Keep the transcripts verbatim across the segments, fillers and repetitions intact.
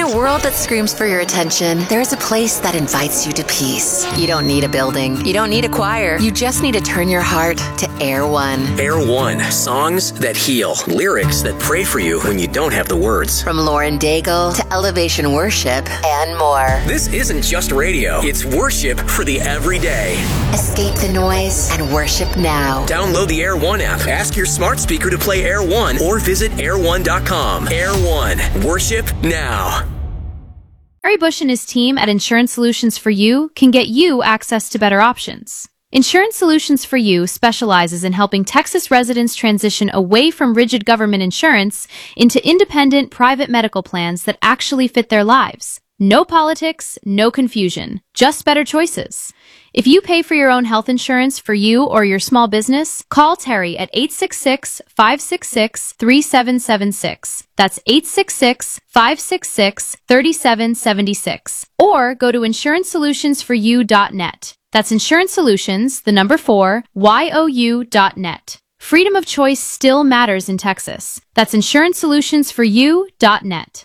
a world that screams for your attention, there is a place that invites you to peace. You don't need a building. You don't need a choir. You just need to turn your heart to Air One. Air One. Songs that heal. Lyrics that pray for you when you don't have the words. From Lauren Daigle to Elevation Worship and more. This isn't just radio. It's worship for the everyday. Escape the noise and worship now. Download the Air One app. Ask your smart speaker to play Air One or visit air one dot com. Air One. Worship now. Barry Bush and his team at Insurance Solutions for You can get you access to better options. Insurance Solutions for You specializes in helping Texas residents transition away from rigid government insurance into independent private medical plans that actually fit their lives. No politics, no confusion, just better choices. If you pay for your own health insurance for you or your small business, call Terry at eight six six, five six six, three seven seven six. That's eight six six, five six six, three seven seven six. Or go to insurance solutions for you dot net. That's Insurance Solutions, the number four, Y O U dot net. Freedom of choice still matters in Texas. That's insurance solutions for you dot net.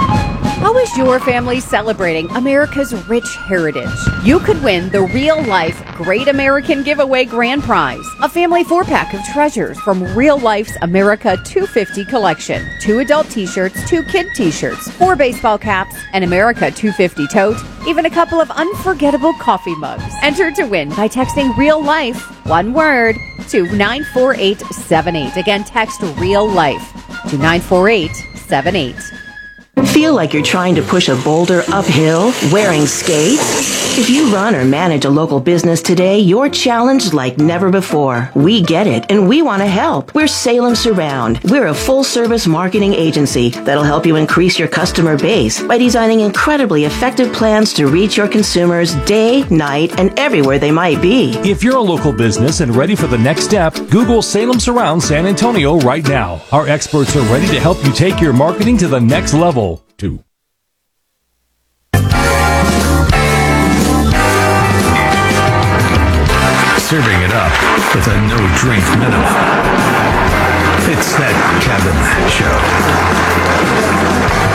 How is your family celebrating America's rich heritage? You could win the real-life Great American Giveaway Grand Prize, a family four-pack of treasures from Real Life's America two fifty collection. Two adult t-shirts, two kid t-shirts, four baseball caps, an America two fifty tote, even a couple of unforgettable coffee mugs. Enter to win by texting Real Life, one word, to nine four eight seven eight. Again, text Real Life to nine four eight seven eight. Feel like you're trying to push a boulder uphill wearing skates? If you run or manage a local business today, you're challenged like never before. We get it, and we want to help. We're Salem Surround. We're a full-service marketing agency that'll help you increase your customer base by designing incredibly effective plans to reach your consumers day, night, and everywhere they might be. If you're a local business and ready for the next step, Google Salem Surround San Antonio right now. Our experts are ready to help you take your marketing to the next level. Two. Serving it up with a no-drink minimum. It's that Kevin Show.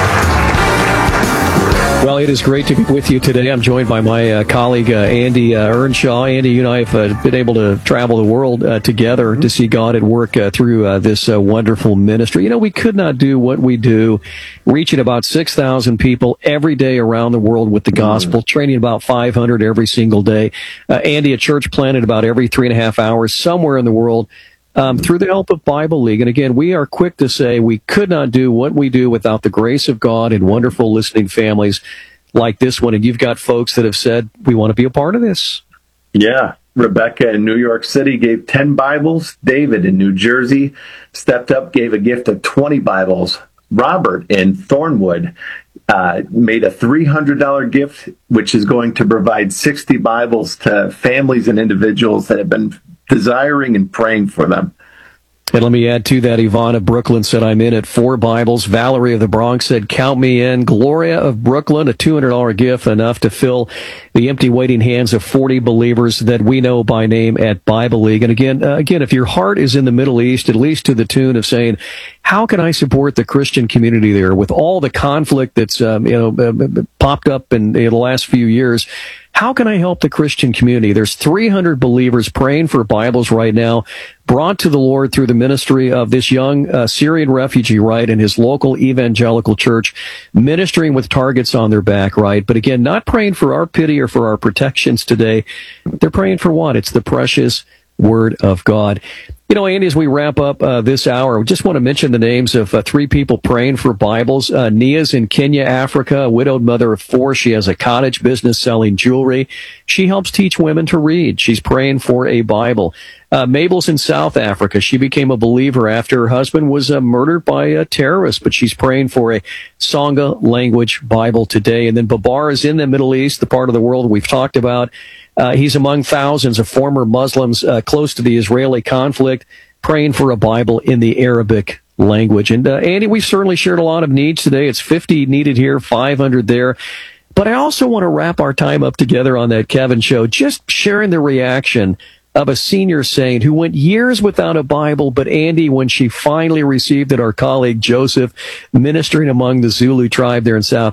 Well, it is great to be with you today. I'm joined by my uh, colleague, uh, Andy uh, Earnshaw. Andy, you and I have uh, been able to travel the world uh, together mm-hmm. to see God at work uh, through uh, this uh, wonderful ministry. You know, we could not do what we do, reaching about six thousand people every day around the world with the gospel, mm-hmm. training about five hundred every single day. Uh, Andy, a church planted about every three and a half hours somewhere in the world. Um, through the help of Bible League. And again, we are quick to say we could not do what we do without the grace of God and wonderful listening families like this one. And you've got folks that have said, we want to be a part of this. Yeah. Rebecca in New York City gave ten Bibles. David in New Jersey stepped up, gave a gift of twenty Bibles. Robert in Thornwood uh, made a three hundred dollars gift, which is going to provide sixty Bibles to families and individuals that have been desiring and praying for them. And let me add to that, Yvonne of Brooklyn said, I'm in at four Bibles. Valerie of the Bronx said, count me in. Gloria of Brooklyn, a two hundred dollars gift, enough to fill the empty waiting hands of forty believers that we know by name at Bible League. And again, uh, again, if your heart is in the Middle East, at least to the tune of saying, how can I support the Christian community there with all the conflict that's um, you know uh, popped up in, in the last few years? How can I help the Christian community? There's three hundred believers praying for Bibles right now, brought to the Lord through the ministry of this young uh, Syrian refugee, right, in his local evangelical church, ministering with targets on their back, right? But again, not praying for our pity or for our protections today. They're praying for what? It's the precious Word of God. You know, Andy, as we wrap up uh, this hour, we just want to mention the names of uh, three people praying for Bibles. Uh, Nia's in Kenya, Africa, a widowed mother of four. She has a cottage business selling jewelry. She helps teach women to read. She's praying for a Bible. Uh, Mabel's in South Africa. She became a believer after her husband was uh, murdered by a terrorist, but she's praying for a Songa language Bible today. And then Babar is in the Middle East, the part of the world we've talked about. Uh, he's among thousands of former Muslims uh, close to the Israeli conflict, praying for a Bible in the Arabic language. And uh, Andy, we've certainly shared a lot of needs today. It's fifty needed here, five hundred there. But I also want to wrap our time up together on that Kevin show, just sharing the reaction of a senior saint who went years without a Bible, but Andy, when she finally received it, our colleague Joseph, ministering among the Zulu tribe there in South